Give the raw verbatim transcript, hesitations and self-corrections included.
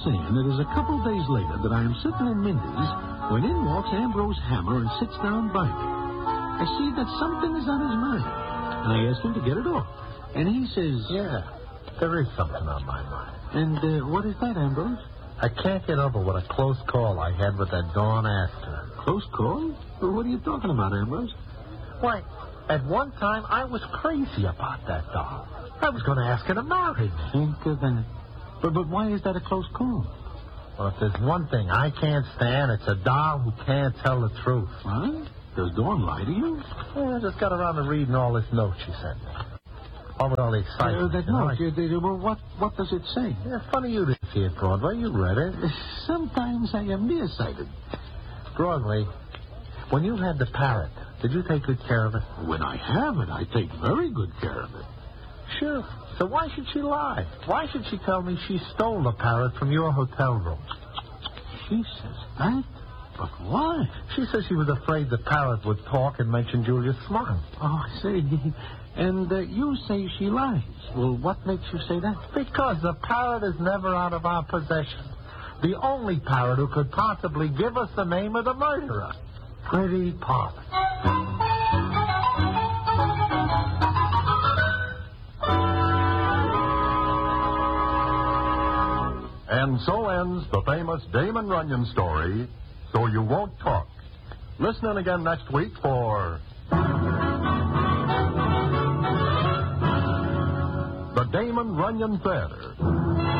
saying it is a couple days later that I am sitting in Mindy's when in walks Ambrose Hammer and sits down by me. I see that something is on his mind, and I ask him to get it off. And he says... Yeah, there is something on my mind. And uh, what is that, Ambrose? I can't get over what a close call I had with that Dawn Astor. Close call? Well, what are you talking about, Ambrose? Why, at one time I was crazy about that doll. I was going to ask her to marry me. Think of that. But, but why is that a close call? Well, if there's one thing I can't stand, it's a doll who can't tell the truth. What? Does Dawn lie to you? Yeah, I just got around to reading all this note she sent me. All with all the excitement. Uh, that note? You know, well, what, what does it say? Yeah, funny you didn't see it, Broadway. You read it. Sometimes I am nearsighted. Broadway, when you had the parrot, did you take good care of it? When I have it, I take very good care of it. Sure. So why should she lie? Why should she tell me she stole the parrot from your hotel room? She says that? But why? She says she was afraid the parrot would talk and mention Julius Swan. Oh, I see. And uh, you say she lies. Well, what makes you say that? Because the parrot is never out of our possession. The only parrot who could possibly give us the name of the murderer. Pretty Pollard. And so ends the famous Damon Runyon story, So You Won't Talk. Listen in again next week for The Damon Runyon Theater.